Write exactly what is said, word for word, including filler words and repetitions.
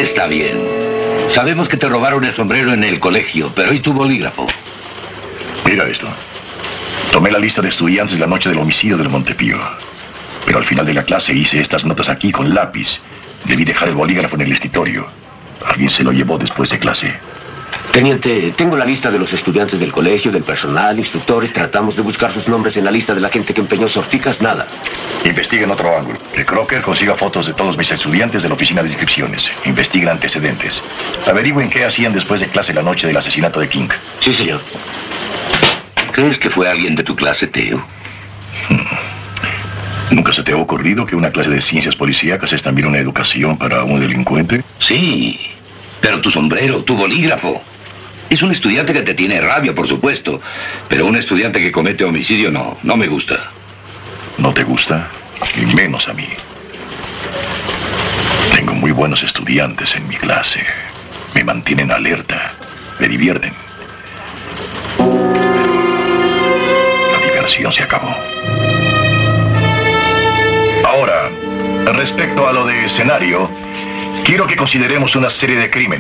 Está bien. Sabemos que te robaron el sombrero en el colegio, pero ¿y tu bolígrafo? Mira esto. Tomé la lista de estudiantes la noche del homicidio del Montepío. Pero al final de la clase hice estas notas aquí con lápiz. Debí dejar el bolígrafo en el escritorio. Alguien se lo llevó después de clase. Teniente, tengo la lista de los estudiantes del colegio, del personal, instructores. Tratamos de buscar sus nombres en la lista de la gente que empeñó sorticas. Nada. Investiguen otro ángulo. Que Crocker consiga fotos de todos mis estudiantes de la oficina de inscripciones. Investiguen antecedentes. Averigüen qué hacían después de clase la noche del asesinato de King. Sí, señor. ¿Crees que fue alguien de tu clase, Teo? ¿Nunca se te ha ocurrido que una clase de ciencias policíacas es también una educación para un delincuente? Sí, pero tu sombrero, tu bolígrafo. Es un estudiante que te tiene rabia, por supuesto. Pero un estudiante que comete homicidio no, no me gusta. ¿No te gusta? Y menos a mí. Tengo muy buenos estudiantes en mi clase. Me mantienen alerta. Me divierten. Pero la diversión se acabó. Ahora, respecto a lo de escenario, quiero que consideremos una serie de crímenes.